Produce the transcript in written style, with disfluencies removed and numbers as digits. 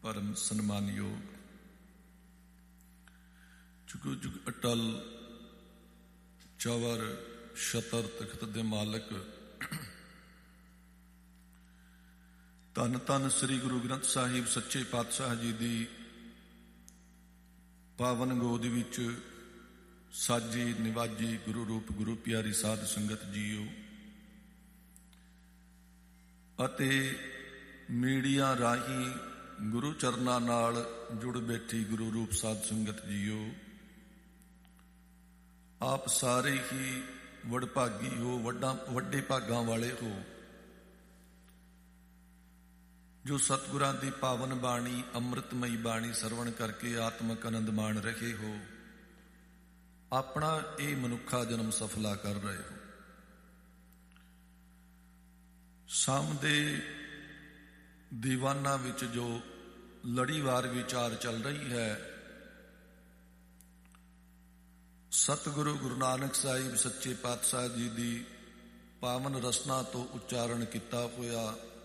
ਪਰਮ ਸਨਮਾਨਯੋਗ ਜੁਗ ਜੁਗ ਅਟਲ ਚਵਰ ਛਤਰ ਤਖਤ ਦੇ ਮਾਲਕ ਧੰਨ ਧੰਨ ਸ੍ਰੀ ਗੁਰੂ ਗ੍ਰੰਥ ਸਾਹਿਬ ਸੱਚੇ ਪਾਤਸ਼ਾਹ ਜੀ ਦੀ ਪਾਵਨ ਗੋਦ ਵਿੱਚ ਸਾਜੀ ਨਿਵਾਜੀ ਗੁਰੂ ਰੂਪ ਗੁਰੂ ਪਿਆਰੀ ਸਾਧ ਸੰਗਤ ਜੀਓ ਅਤੇ ਮੀਡੀਆ ਰਾਹੀਂ ਗੁਰੂ ਚਰਨਾਂ ਨਾਲ ਜੁੜ ਬੈਠੀ ਗੁਰੂ ਰੂਪ ਸਾਧ ਸੰਗਤ ਜੀਓ, ਆਪ ਸਾਰੇ ਹੀ ਵਡਭਾਗੀ ਹੋ, ਵੱਡੇ ਭਾਗਾਂ ਵਾਲੇ ਹੋ ਜੋ ਸਤਿਗੁਰਾਂ ਦੀ ਪਾਵਨ ਬਾਣੀ ਅੰਮ੍ਰਿਤਮਈ ਬਾਣੀ ਸਰਵਣ ਕਰਕੇ ਆਤਮਕ ਆਨੰਦ ਮਾਣ ਰਹੇ ਹੋ, ਆਪਣਾ ਇਹ ਮਨੁੱਖਾ ਜਨਮ ਸਫਲਾ ਕਰ ਰਹੇ ਹੋ। ਸਾਹਮਣੇ ਦੀਵਾਨਾਂ ਵਿੱਚ ਜੋ ਲੜੀਵਾਰ ਵਿਚਾਰ ਚੱਲ ਰਹੀ ਹੈ, ਸਤਿਗੁਰੂ ਗੁਰੂ ਨਾਨਕ ਸਾਹਿਬ ਸੱਚੇ ਪਾਤਸ਼ਾਹ ਜੀ ਦੀ ਪਾਵਨ ਰਸਨਾ ਤੋਂ ਉਚਾਰਨ ਕੀਤਾ ਹੋਇਆ